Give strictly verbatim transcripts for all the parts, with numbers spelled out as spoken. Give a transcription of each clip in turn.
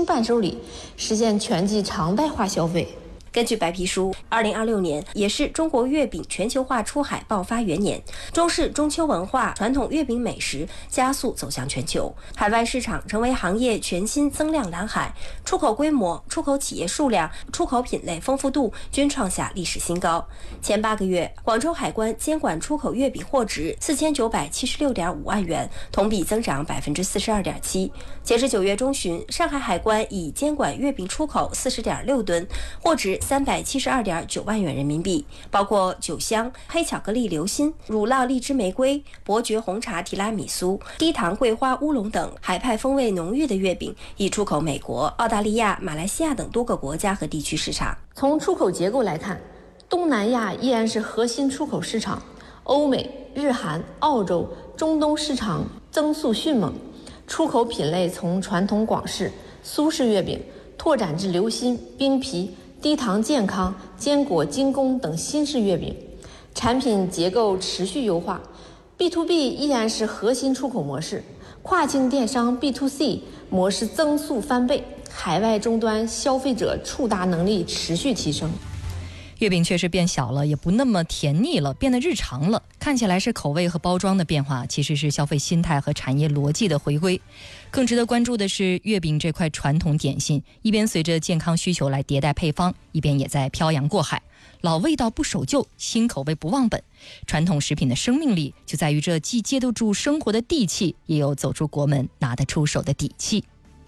伴手礼，实现拳击常态化消费。 根据白皮书，二零二六年也是中国月饼全球化出海爆发元年，中式中秋文化、传统月饼美食加速走向全球，海外市场成为行业全新增量蓝海，出口规模、出口企业数量、出口品类丰富度均创下历史新高。前八个月，广州海关监管出口月饼货值四千九百七十六点五万元，同比增长百分之四十二点七。截至九月中旬，上海海关已监管月饼出口四十点六吨，货值三百七十二点九万元人民币，包括酒香、黑巧克力流心、乳酪荔枝玫瑰、伯爵红茶提拉米苏、低糖桂花乌龙等海派风味浓郁的月饼，已出口美国、澳大利亚、马来西亚等多个国家和地区市场。 从出口结构来看，东南亚依然是核心出口市场，欧美、日韩、澳洲、中东市场增速迅猛，出口品类从传统广式、苏式月饼拓展至流心、冰皮、低糖健康、坚果精工等新式月饼，产品结构持续优化。 B to B 依然是核心出口模式，跨境电商 B to C 模式增速翻倍，海外终端消费者触达能力持续提升。 月饼确实变小了，也不那么甜腻了，变得日常了。看起来是口味和包装的变化，其实是消费心态和产业逻辑的回归。更值得关注的是，月饼这块传统点心，一边随着健康需求来迭代配方，一边也在漂洋过海。老味道不守旧，新口味不忘本。传统食品的生命力就在于这既接得住生活的地气，也有走出国门拿得出手的底气。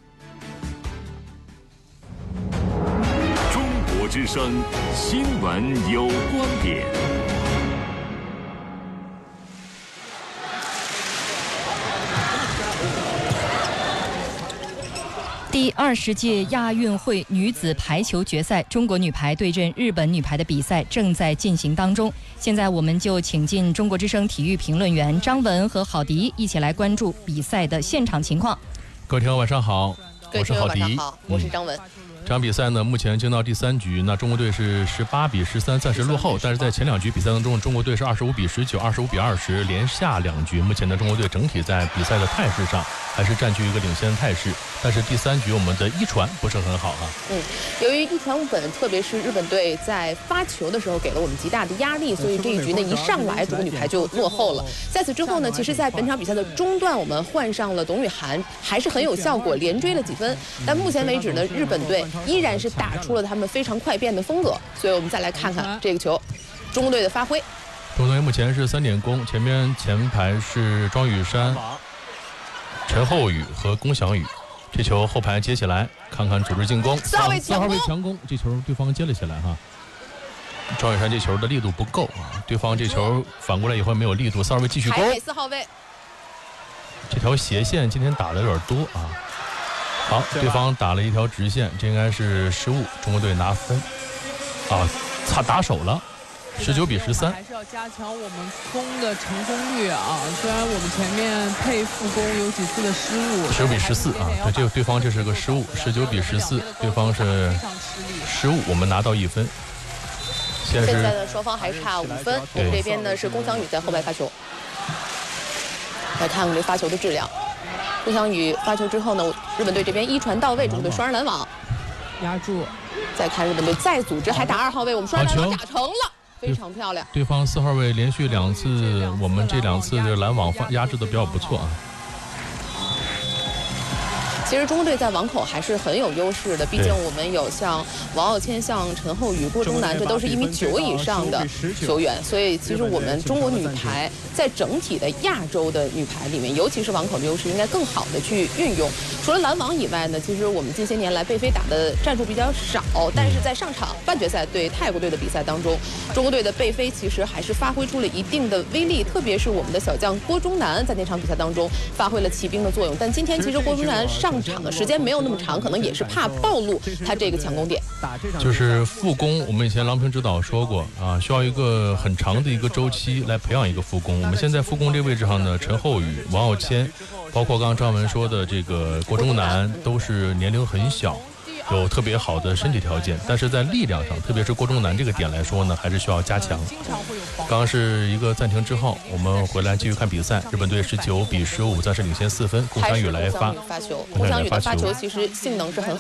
中国之声新闻有观点。 第二十届亚运会女子排球决赛，中国女排对阵日本女排的比赛正在进行当中。现在我们就请进中国之声体育评论员张文和郝迪一起来关注比赛的现场情况。 各位听友晚上好，我是郝迪， 我是张文。 嗯这场比赛呢，目前进到第三局，那中国队是十八比十三暂时落后，但是在前两局比赛当中，中国队是二十五比十九、二十五比二十连下两局。目前呢，中国队整体在比赛的态势上还是占据一个领先的态势，但是第三局我们的一传不是很好啊。 嗯，由于一传五本，特别是日本队在发球的时候给了我们极大的压力，所以这一局呢一上来中国女排就落后了。在此之后呢，其实在本场比赛的中段，我们换上了董雨涵，还是很有效果，连追了几分。但目前为止呢，日本队依然是打出了他们非常快变的风格，所以我们再来看看这个球，中国队的发挥。 中国队目前是三点攻，前面前排是庄雨珊、陈厚宇和龚翔宇，这球后排接起来，看看组织进攻， 四号位强攻， 强攻，这球对方接了起来哈。庄雨珊这球的力度不够啊，对方这球反过来以后没有力度，四号位继续攻， 四号位， 这条斜线今天打的有点多啊。好，对方打了一条直线，这应该是失误，中国队拿分。啊，擦打手了，十九比十三。 还是要加强我们攻的成功率啊！虽然我们前面配副攻有几次的失误， 十九比十四啊，对，这个对方这是个失误，十九比十四，对方是失误，我们拿到一分。 现在的双方还差五分，我们这边呢是龚翔宇在后排发球，来看看这发球的质量。龚翔宇发球之后呢，日本队这边一传到位，中国队双人拦网压住。 再看日本队再组织，还打二号位，我们双人拦网打成了，非常漂亮。 对方四号位连续两次，我们这两次的拦网压制的比较不错啊。 其实中国队在网口还是很有优势的，毕竟我们有像王傲谦、像陈厚宇、郭忠南，这都是一米九以上的球员，所以其实我们中国女排在整体的亚洲的女排里面，尤其是网口的优势，应该更好的去运用。除了拦网以外呢，其实我们近些年来贝菲打的战术比较少，但是在上场半决赛对泰国队的比赛当中，中国队的贝菲其实还是发挥出了一定的威力，特别是我们的小将郭忠南在那场比赛当中发挥了骑兵的作用。但今天其实郭忠南上场的时间没有那么长，可能也是怕暴露他这个强攻点。 就是副攻，我们以前郎平指导说过啊，需要一个很长的一个周期来培养一个副攻。我们现在副攻这位置上呢，陈厚宇、王傲谦，包括刚刚张文说的这个郭忠南，都是年龄很小，有特别好的身体条件，但是在力量上，特别是郭忠南这个点来说呢，还是需要加强。刚刚是一个暂停之后，我们回来继续看比赛。日本队十九比十五，暂时领先四分。龚翔宇来发发球，龚翔宇的发球其实性能是很好。